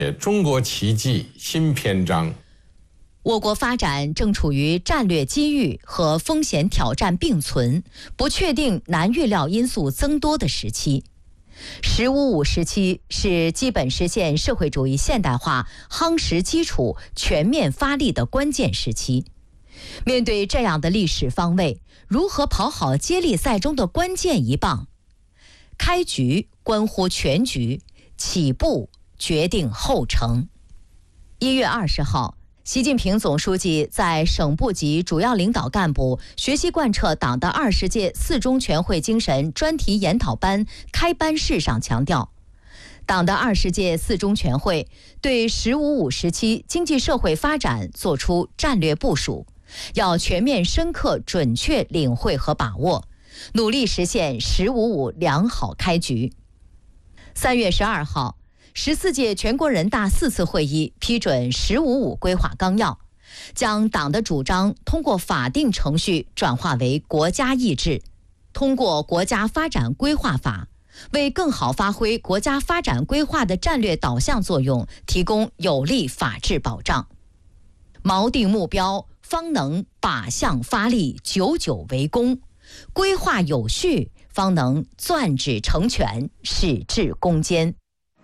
中国奇迹新篇章。 我国发展正处于战略机遇和风险挑战并存、不确定难预料因素增多的时期。“15+5”时期是基本实现社会主义现代化夯实基础、全面发力的关键时期。面对这样的历史方位，如何跑好接力赛中的关键一棒？开局关乎全局，起步决定后程。1月20号，习近平总书记在省部级主要领导干部学习贯彻党的20届4中全会精神专题研讨班开班式上强调，党的20届4中全会对“15+5”时期经济社会发展作出战略部署，要全面深刻准确领会和把握，努力实现“15+5”良好开局。3月12号，14届全国人大4次会议批准“15+5”规划纲要，将党的主张通过法定程序转化为国家意志，通过国家发展规划法，为更好发挥国家发展规划的战略导向作用提供有力法治保障。锚定目标，方能靶向发力，久久为功；规划有序，方能攥指成拳，矢志攻坚。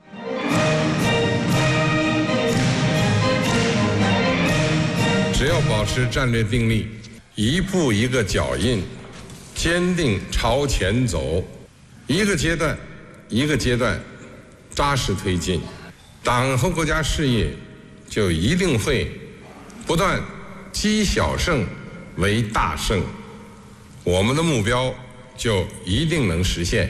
只要保持战略定力，一步一个脚印，坚定朝前走，一个阶段一个阶段扎实推进，党和国家事业就一定会不断积小胜为大胜，我们的目标就一定能实现。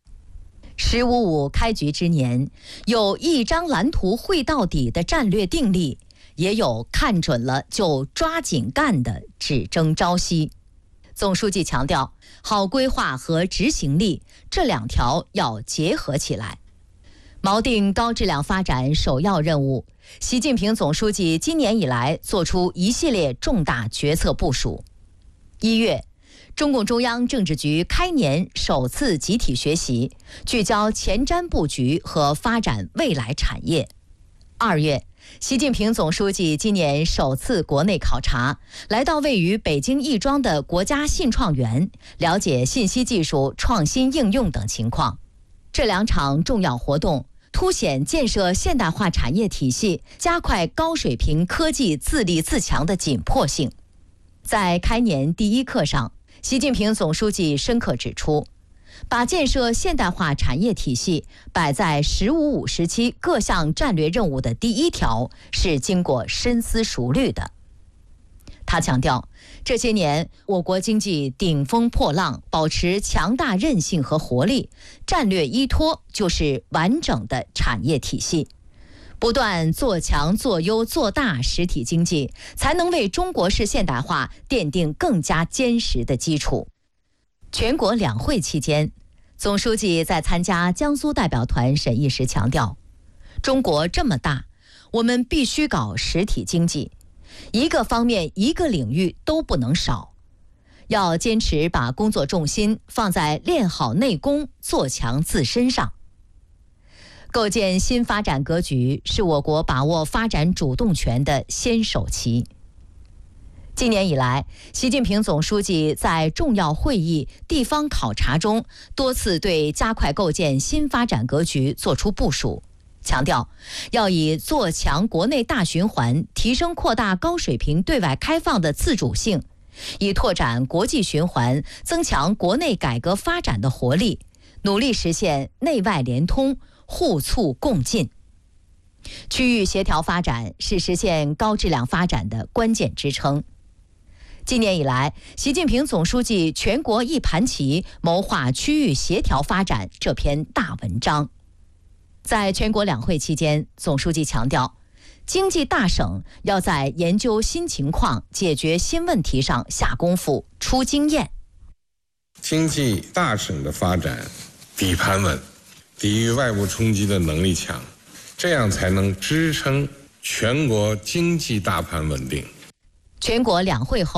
“15+5”开局之年，有一张蓝图绘到底的战略定力，也有看准了就抓紧干的只争朝夕。总书记强调，好规划和执行力这两条要结合起来。锚定高质量发展首要任务，习近平总书记今年以来作出一系列重大决策部署。1月，中共中央政治局开年首次集体学习，聚焦前瞻布局和发展未来产业。2月，习近平总书记今年首次国内考察，来到位于北京亦庄的国家信创园，了解信息技术创新应用等情况。这两场重要活动凸显建设现代化产业体系、加快高水平科技自立自强的紧迫性。在开年第一课上，习近平总书记深刻指出，把建设现代化产业体系摆在“15+5”时期各项战略任务的第一条，是经过深思熟虑的。他强调，这些年我国经济顶风破浪，保持强大韧性和活力，战略依托就是完整的产业体系。不断做强、做优、做大实体经济，才能为中国式现代化奠定更加坚实的基础。全国两会期间，总书记在参加江苏代表团审议时强调，中国这么大，我们必须搞实体经济，一个方面一个领域都不能少，要坚持把工作重心放在练好内功、做强自身上。构建新发展格局是我国把握发展主动权的先手棋。今年以来，习近平总书记在重要会议、地方考察中多次对加快构建新发展格局作出部署，强调要以做强国内大循环、提升扩大高水平对外开放的自主性，以拓展国际循环，增强国内改革发展的活力，努力实现内外联通、互促共进。区域协调发展是实现高质量发展的关键支撑。今年以来，习近平总书记全国一盘棋，谋划区域协调发展这篇大文章。在全国两会期间，总书记强调，经济大省要在研究新情况、解决新问题上下功夫、出经验。 经济大省的发展底盘稳，抵御外部冲击的能力强，这样才能支撑全国经济大盘稳定。 全国两会后，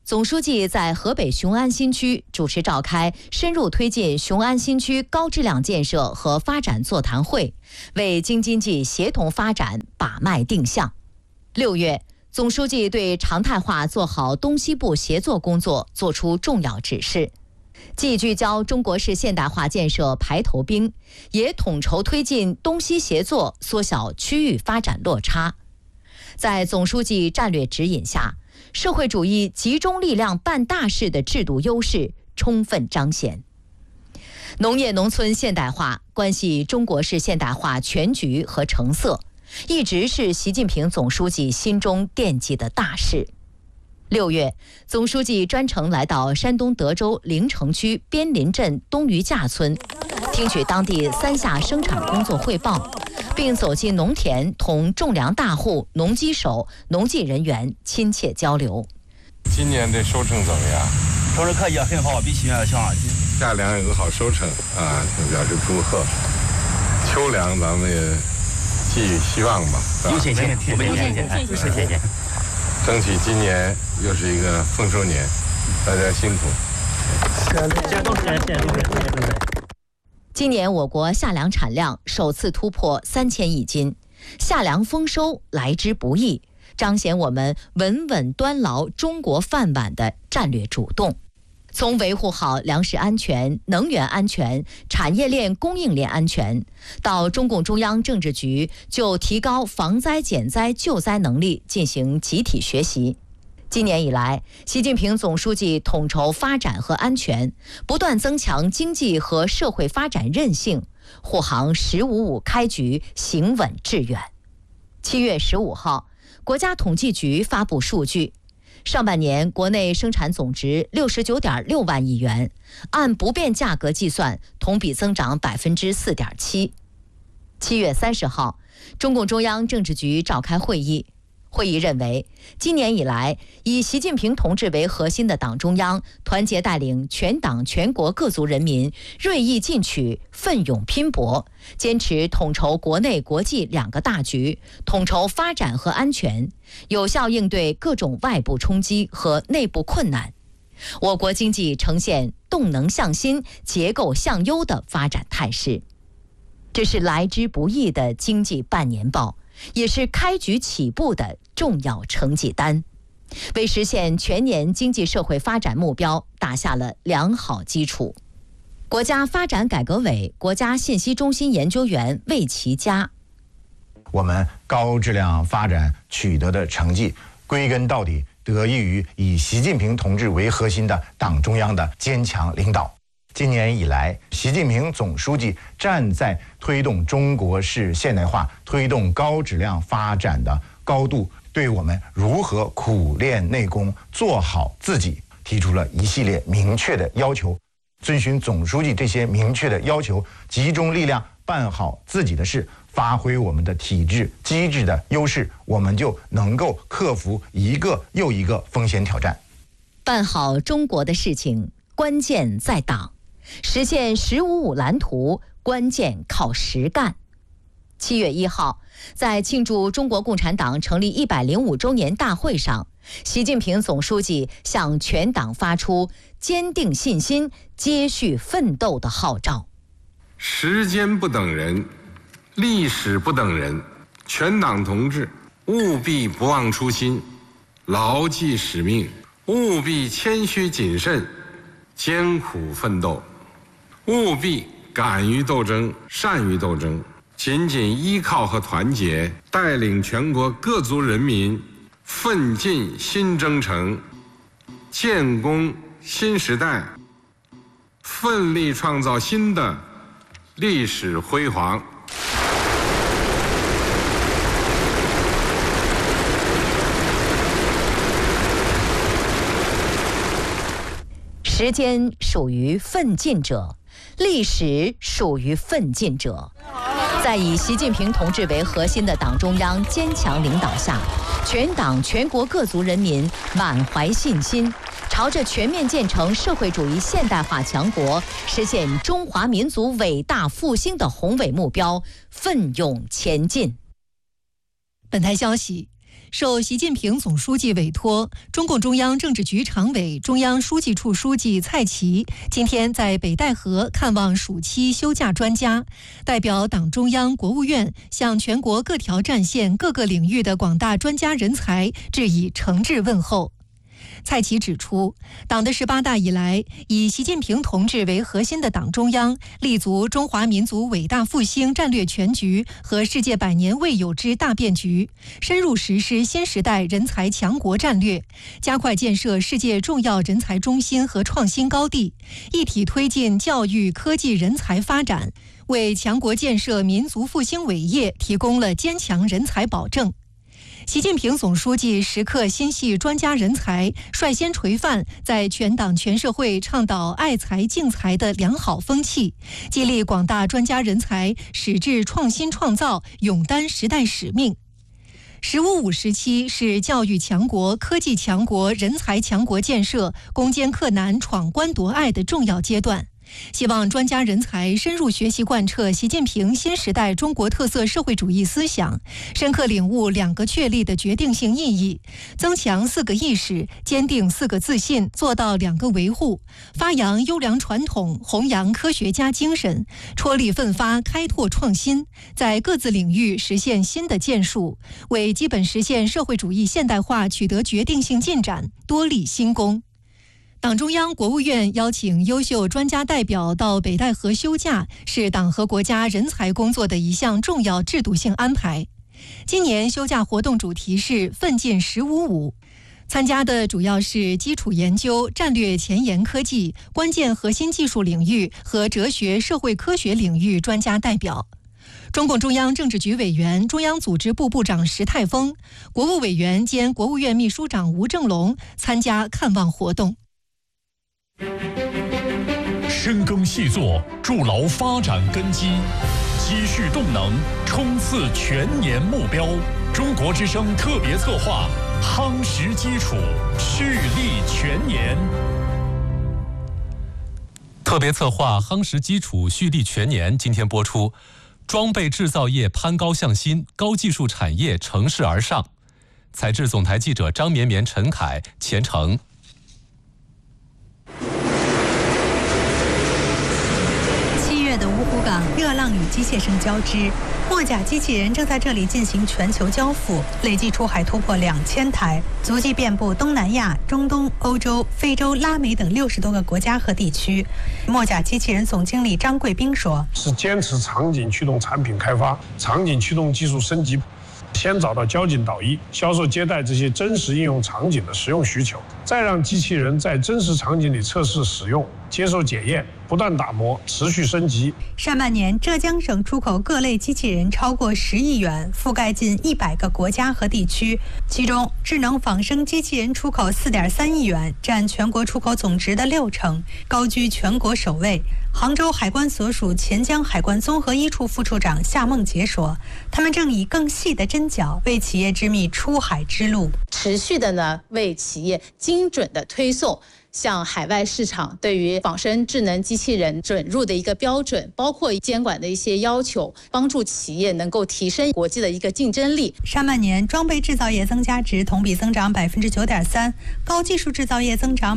总书记在河北雄安新区主持召开深入推进雄安新区高质量建设和发展座谈会，为京津冀协同发展把脉定向。6月，总书记对常态化做好东西部协作工作作出重要指示，既聚焦中国式现代化建设排头兵，也统筹推进东西协作，缩小区域发展落差。在总书记战略指引下，社会主义集中力量办大事的制度优势充分彰显。农业农村现代化关系中国式现代化全局和成色，一直是习近平总书记心中惦记的大事。6月，总书记专程来到山东德州临城区边林镇东余架村，听取当地3下生产工作汇报，并走进农田，同种粮大户、农机手、农技人员亲切交流。 今年的收成怎么样？ 收成可以，很好，比去年强。 夏粮有个好收成啊，表示祝贺。秋粮咱们也寄予希望吧， 有信心，我们有信心， 争取今年又是一个丰收年，大家辛苦。 谢谢董事长，谢谢董事长。 今年我国夏粮产量首次突破3000亿斤，夏粮丰收来之不易，彰显我们稳稳端牢中国饭碗的战略主动。从维护好粮食安全、能源安全、产业链供应链安全，到中共中央政治局就提高防灾减灾救灾能力进行集体学习。今年以来，习近平总书记统筹发展和安全，不断增强经济和社会发展韧性，护航“15+5”开局行稳致远。7月15号，国家统计局发布数据，上半年国内生产总值69.6万亿元，按不变价格计算，同比增长4.7%。7月30号，中共中央政治局召开会议。会议认为，今年以来，以习近平同志为核心的党中央团结带领全党全国各族人民锐意进取、奋勇拼搏，坚持统筹国内国际2个大局，统筹发展和安全，有效应对各种外部冲击和内部困难。我国经济呈现动能向新、结构向优的发展态势。这是来之不易的经济半年报，也是开局起步的重要成绩单，为实现全年经济社会发展目标打下了良好基础。国家发展改革委国家信息中心研究员魏其佳： 我们高质量发展取得的成绩，归根到底得益于以习近平同志为核心的党中央的坚强领导。今年以来，习近平总书记站在推动中国式现代化、推动高质量发展的高度，对我们如何苦练内功、做好自己提出了一系列明确的要求。遵循总书记这些明确的要求，集中力量办好自己的事，发挥我们的体制机制的优势，我们就能够克服一个又一个风险挑战。 办好中国的事情，关键在党。实现“15+5”蓝图，关键靠实干。7月1号，在庆祝中国共产党成立105周年大会上，习近平总书记向全党发出坚定信心、接续奋斗的号召。 时间不等人，历史不等人，全党同志务必不忘初心，牢记使命，务必谦虚谨慎，艰苦奋斗，务必敢于斗争，善于斗争，紧紧依靠和团结，带领全国各族人民奋进新征程，建功新时代，奋力创造新的历史辉煌。 时间属于奋进者，历史属于奋进者。在以习近平同志为核心的党中央坚强领导下，全党全国各族人民满怀信心，朝着全面建成社会主义现代化强国、实现中华民族伟大复兴的宏伟目标奋勇前进。 本台消息， 受习近平总书记委托，中共中央政治局常委、中央书记处书记蔡奇今天在北戴河看望暑期休假专家，代表党中央、国务院向全国各条战线各个领域的广大专家人才致以诚挚问候。蔡奇指出，党的18大以来，以习近平同志为核心的党中央立足中华民族伟大复兴战略全局和世界100年未有之大变局，深入实施新时代人才强国战略，加快建设世界重要人才中心和创新高地，一体推进教育科技人才发展，为强国建设民族复兴伟业提供了坚强人才保证。习近平总书记时刻心系专家人才，率先垂范在全党全社会倡导爱才敬才的良好风气，激励广大专家人才矢志创新创造，勇担时代使命。“15+5”时期是教育强国、科技强国、人才强国建设攻坚克难、闯关夺隘的重要阶段。希望专家人才深入学习贯彻习近平新时代中国特色社会主义思想，深刻领悟2个确立的决定性意义，增强4个意识，坚定4个自信，做到2个维护，发扬优良传统，弘扬科学家精神，踔厉奋发，开拓创新，在各自领域实现新的建树，为基本实现社会主义现代化取得决定性进展多立新功。党中央、国务院邀请优秀专家代表到北戴河休假，是党和国家人才工作的一项重要制度性安排。今年休假活动主题是“奋进15+5”，参加的主要是基础研究、战略前沿科技、关键核心技术领域和哲学、社会科学领域专家代表。中共中央政治局委员、中央组织部部长石泰峰、国务委员兼国务院秘书长吴正龙参加看望活动。 深耕细作，筑牢发展根基，积蓄动能，冲刺全年目标。中国之声特别策划，夯实基础，蓄力全年。 特别策划夯实基础，蓄力全年，今天播出。装备制造业攀高向新，高技术产业乘势而上。采制总台记者张绵绵、陈凯、钱程。 的芜湖港热浪与机械声交织，墨甲机器人正在这里进行全球交付，累计出海突破2000台，足迹遍布东南亚、中东、欧洲、非洲、拉美等60多个国家和地区。墨甲机器人总经理张贵斌说：“ 是坚持场景驱动产品开发，场景驱动技术升级。”先找到交警导医、销售接待这些真实应用场景的实用需求，再让机器人在真实场景里测试使用、接受检验，不断打磨，持续升级。 上半年，浙江省出口各类机器人超过10亿元，覆盖近100个国家和地区。其中，智能仿生机器人出口4.3亿元，占全国出口总值的60%，高居全国首位。杭州海关所属钱江海关综合1处副处长夏梦杰说：“他们正以更细的针脚为企业织密出海之路， 持续的呢为企业精准的推送向海外市场对于仿生智能机器人准入的一个标准，包括监管的一些要求，帮助企业能够提升国际的一个竞争力。” 上半年，装备制造业增加值同比增长9.3%，高技术制造业增长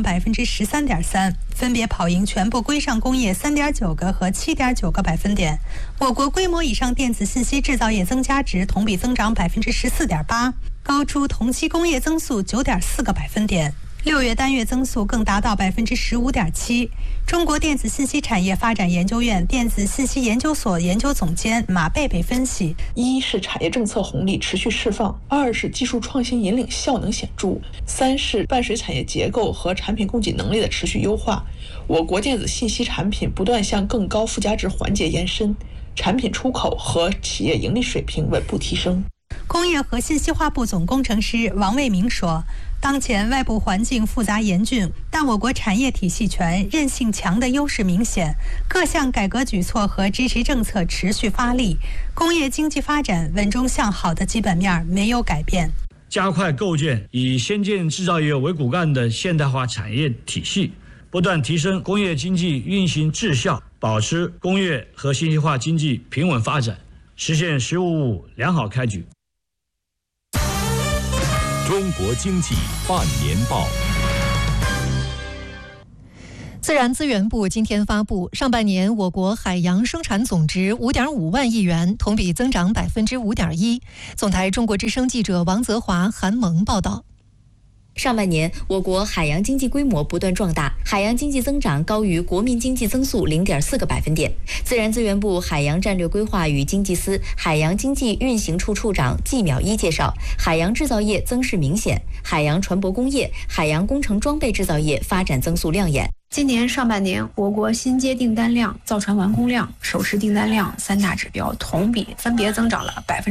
13.3%，分别跑赢全部规上工业3.9个和7.9个百分点。我国规模以上电子信息制造业增加值同比增长14.8%，高出同期工业增速9.4个百分点。6月单月增速更达到15.7%。中国电子信息产业发展研究院电子信息研究所研究总监马贝贝分析： 一是产业政策红利持续释放，2是技术创新引领效能显著，3是伴随产业结构和产品供给能力的持续优化，我国电子信息产品不断向更高附加值环节延伸，产品出口和企业盈利水平稳步提升。 工业和信息化部总工程师王卫明说：“当前外部环境复杂严峻，但我国产业体系全、韧性强的优势明显，各项改革举措和支持政策持续发力，工业经济发展稳中向好的基本面没有改变。 加快构建以先进制造业为骨干的现代化产业体系，不断提升工业经济运行质效，保持工业和信息化经济平稳发展，实现15+5良好开局。” 中国经济半年报。 自然资源部今天发布，上半年我国海洋生产总值5.5万亿元，同比增长5.1%。总台中国之声记者王泽华、韩萌报道。 上半年，我国海洋经济规模不断壮大，海洋经济增长高于国民经济增速0.4个百分点。自然资源部海洋战略规划与经济司海洋经济运行处处长季淼一介绍，海洋制造业增势明显，海洋船舶工业、海洋工程装备制造业发展增速亮眼。 今年上半年，我国新接订单量、造船完工量、首次订单量3大指标同比分别增长了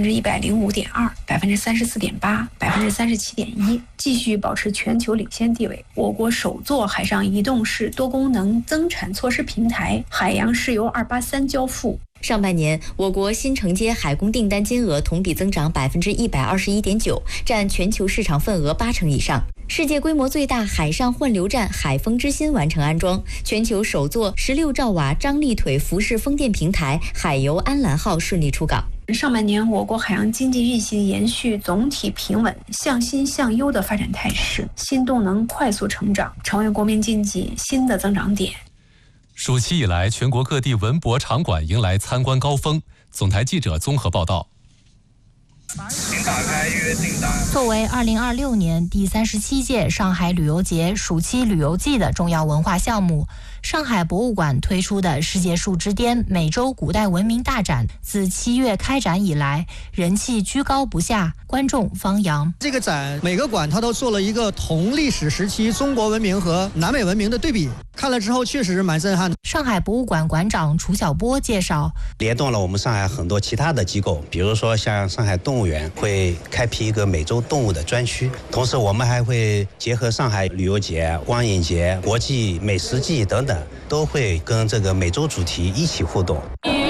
105.2%、34.8%、37.1%，继续保持全球领先地位。我国首座海上移动式多功能增产措施平台海洋石油283交付。 上半年，我国新承接海工订单金额同比增长121.9%，占全球市场份额80%以上。世界规模最大海上混流站海风之心完成安装，全球首座16兆瓦张力腿浮式风电平台海游安澜号顺利出港。 上半年，我国海洋经济运行延续总体平稳、向新向优的发展态势，新动能快速成长，成为国民经济新的增长点。 暑期以来，全国各地文博场馆迎来参观高峰。总台记者综合报道。 请打开约订单。作为2026年第37届上海旅游节暑期旅游季的重要文化项目，上海博物馆推出的世界树之巅美洲古代文明大展，自7月开展以来，人气居高不下，观众方扬。 这个展每个馆它都做了一个同历史时期中国文明和南美文明的对比，看了之后确实蛮震撼的。 上海博物馆馆长楚晓波介绍， 联动了我们上海很多其他的机构，比如说像上海动物园会开辟一个美洲动物的专区，同时我们还会结合上海旅游节、光影节、国际美食季等等，都会跟这个美洲主题一起互动。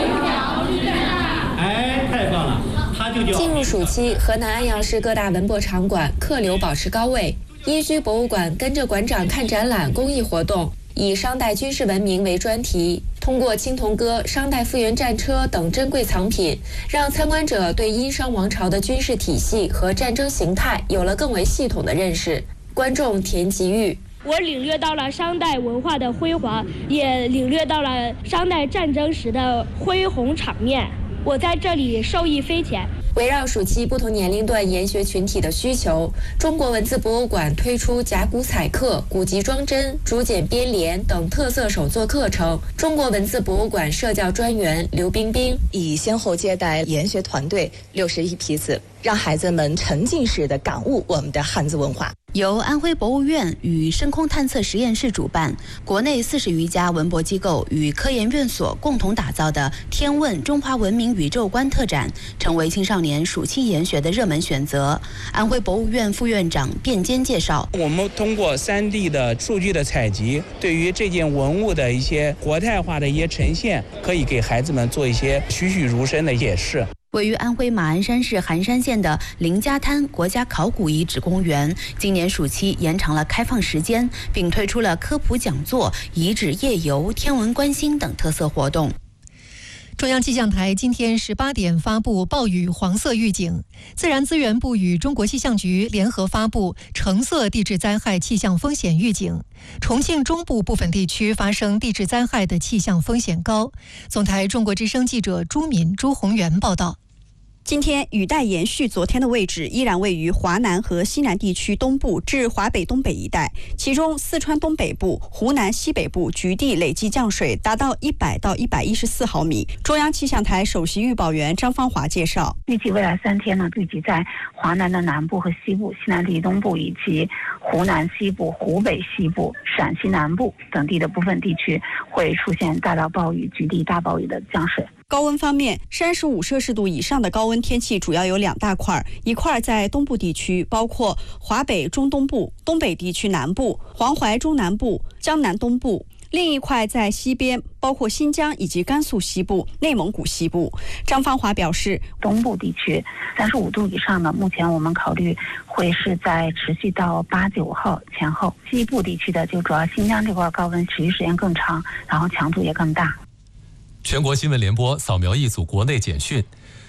太棒了！进入暑期，河南安阳市各大文博场馆客流保持高位。殷墟博物馆跟着馆长看展览公益活动，以商代军事文明为专题，通过青铜戈、商代复原战车等珍贵藏品，让参观者对殷商王朝的军事体系和战争形态有了更为系统的认识。观众田吉玉， 我领略到了商代文化的辉煌，也领略到了商代战争时的恢宏场面，我在这里受益匪浅。 围绕暑期不同年龄段研学群体的需求，中国文字博物馆推出甲骨彩刻、古籍装帧、竹简编联等特色手作课程。中国文字博物馆社教专员刘冰冰已先后接待研学团队61批次，让孩子们沉浸式的感悟我们的汉字文化。由安徽博物院与深空探测实验室主办，国内40余家文博机构与科研院所共同打造的“天问中华文明宇宙观”特展，成为青少年暑期研学的热门选择。安徽博物院副院长卞坚介绍， 我们通过3D 的数据的采集，对于这件文物的一些活态化的一些呈现，可以给孩子们做一些栩栩如生的演示。 位于安徽马鞍山市寒山县的林家滩国家考古遗址公园，今年暑期延长了开放时间，并推出了科普讲座、遗址夜游、天文观星等特色活动。 中央气象台今天18点发布暴雨黄色预警，自然资源部与中国气象局联合发布橙色地质灾害气象风险预警。重庆中部部分地区发生地质灾害的气象风险高。总台中国之声记者朱敏、朱宏元报道。 今天雨带延续昨天的位置，依然位于华南和西南地区东部至华北东北一带，其中四川东北部、湖南西北部局地累计降水达到100到114毫米。中央气象台首席预报员张芳华介绍， 预计未来3天呢，预计在华南的南部和西部、西南地东部以及湖南西部、湖北西部、陕西南部等地的部分地区会出现大到暴雨、局地大暴雨的降水。 高温方面，35摄氏度以上的高温天气主要有2大块，一块在东部地区，包括华北中东部、东北地区南部、黄淮中南部、江南东部；另一块在西边，包括新疆以及甘肃西部、内蒙古西部。张芳华表示， 东部地区35度以上的，目前我们考虑会是在持续到8、9号前后；西部地区的就主要新疆这块高温持续时间更长，然后强度也更大。 全国新闻联播扫描一组国内简讯。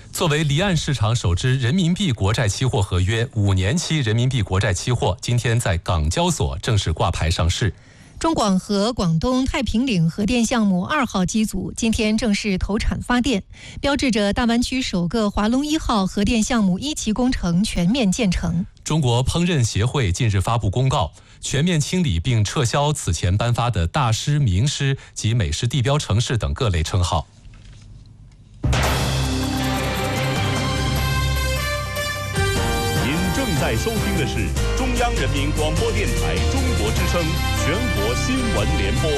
作为离岸市场首支人民币国债期货合约5年期人民币国债期货，今天在港交所正式挂牌上市。 中广核广东太平岭核电项目2号机组今天正式投产发电，标志着大湾区首个华龙1号核电项目1期工程全面建成。 中国烹饪协会近日发布公告，全面清理并撤销此前颁发的大师、名师及美食地标城市等各类称号。 正在收听的是中央人民广播电台中国之声全国新闻联播。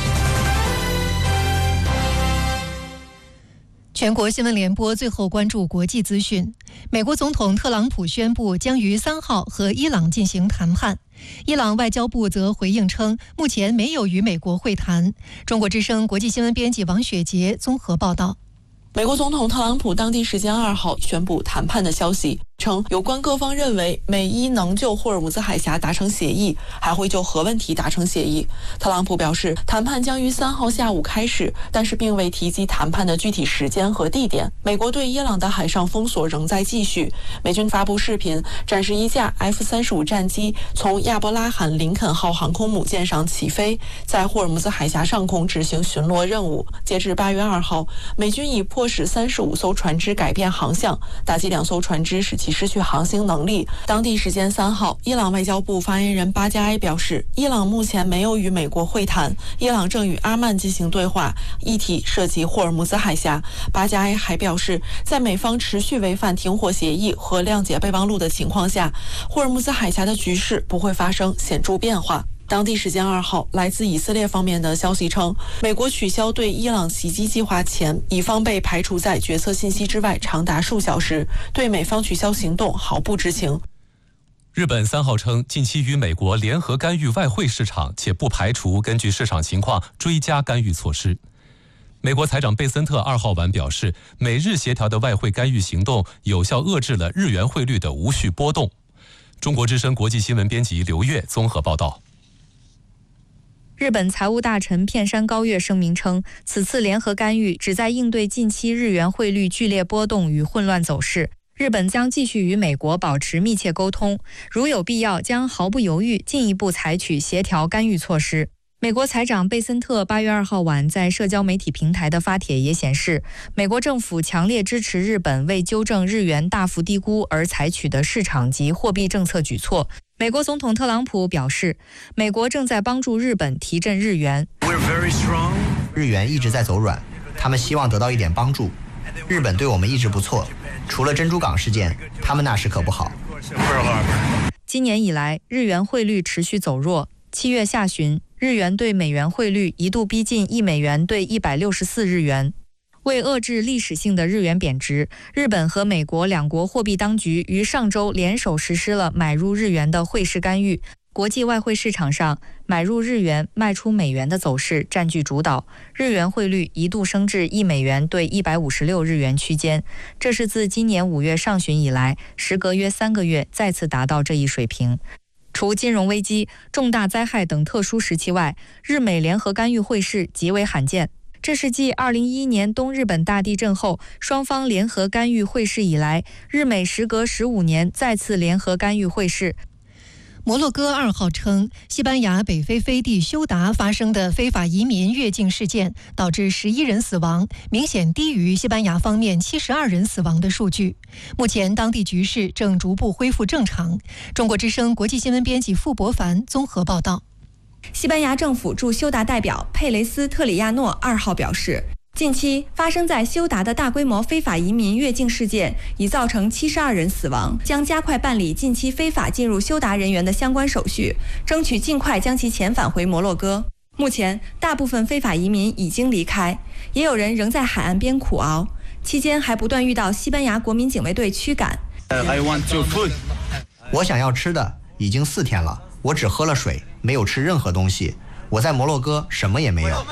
全国新闻联播最后关注国际资讯。美国总统特朗普宣布将于3号和伊朗进行谈判，伊朗外交部则回应称，目前没有与美国会谈。中国之声国际新闻编辑王雪杰综合报道。 美国总统特朗普当地时间2号宣布谈判的消息，称有关各方认为美伊能就霍尔木兹海峡达成协议，还会就核问题达成协议。特朗普表示，谈判将于3号下午开始，但是并未提及谈判的具体时间和地点。美国对伊朗的海上封锁仍在继续。美军发布视频，展示一架 F-35战机从亚伯拉罕·林肯号航空母舰上起飞，在霍尔木兹海峡上空执行巡逻任务。截至8月2号，美军已迫使35艘船只改变航向，打击2艘船只，使其失去航行能力。当地时间3号，伊朗外交部发言人巴加埃表示，伊朗目前没有与美国会谈，伊朗正与阿曼进行对话，议题涉及霍尔木兹海峡。巴加埃还表示，在美方持续违反停火协议和谅解备忘录的情况下，霍尔木兹海峡的局势不会发生显著变化。当地时间2号，来自以色列方面的消息称，美国取消对伊朗袭击计划前，以方被排除在决策信息之外长达数小时，对美方取消行动毫不知情。 日本3号称，近期与美国联合干预外汇市场，且不排除根据市场情况追加干预措施。美国财长贝森特2号晚表示，美日协调的外汇干预行动有效遏制了日元汇率的无序波动。中国之声国际新闻编辑刘越综合报道。 日本财务大臣片山高月声明称，此次联合干预旨在应对近期日元汇率剧烈波动与混乱走势。日本将继续与美国保持密切沟通，如有必要，将毫不犹豫进一步采取协调干预措施。美国财长贝森特8月2号晚在社交媒体平台的发帖也显示，美国政府强烈支持日本为纠正日元大幅低估而采取的市场及货币政策举措。美国总统特朗普表示，美国正在帮助日本提振日元。 日元一直在走软，他们希望得到一点帮助。日本对我们一直不错，除了珍珠港事件，他们那时可不好。 今年以来，日元汇率持续走弱。7月下旬，日元对美元汇率一度逼近1美元兑164日元。为遏制历史性的日元贬值，日本和美国两国货币当局于上周联手实施了买入日元的汇市干预。国际外汇市场上，买入日元、卖出美元的走势占据主导，日元汇率一度升至1美元兑156日元区间，这是自今年5月上旬以来，时隔约3个月再次达到这一水平。除金融危机、重大灾害等特殊时期外，日美联合干预汇市极为罕见。这是继2011年东日本大地震后，双方联合干预汇市以来，日美时隔15年再次联合干预汇市。 摩洛哥2号称，西班牙北非飞地休达发生的非法移民越境事件导致11人死亡，明显低于西班牙方面72人死亡的数据。目前当地局势正逐步恢复正常。中国之声国际新闻编辑傅博凡综合报道。 西班牙政府驻休达代表佩雷斯特里亚诺2号表示，近期发生在休达的大规模非法移民越境事件已造成72人死亡，将加快办理近期非法进入休达人员的相关手续，争取尽快将其遣返回摩洛哥。目前，大部分非法移民已经离开，也有人仍在海岸边苦熬，期间还不断遇到西班牙国民警卫队驱赶。 我想要吃的，已经4天了，我只喝了水，没有吃任何东西。我在摩洛哥什么也没有。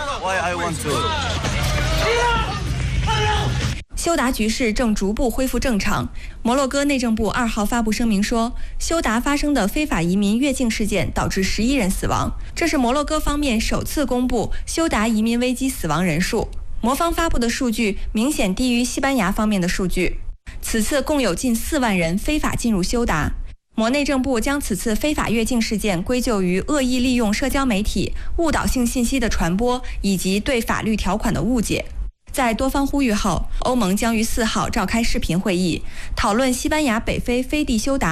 休达局势正逐步恢复正常。摩洛哥内政部2号发布声明说，休达发生的非法移民越境事件导致11人死亡，这是摩洛哥方面首次公布休达移民危机死亡人数。摩方发布的数据明显低于西班牙方面的数据。 此次共有近4万人非法进入休达。摩内政部将此次非法越境事件归咎于恶意利用社交媒体、误导性信息的传播以及对法律条款的误解。在多方呼吁后，欧盟将于4号召开视频会议，讨论西班牙北非飞地休达